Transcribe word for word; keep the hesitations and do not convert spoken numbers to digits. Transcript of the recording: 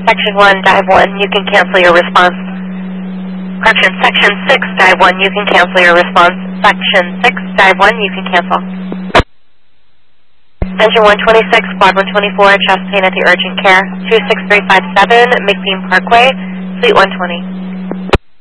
Section one, dive one, you can cancel your response. Correction, Section six, dive one, you can cancel your response. Section six, dive one, you can cancel. Engine one twenty-six, Squad one twenty-four, chest pain at the urgent care, two six three five seven, McBean Parkway, Suite one twenty.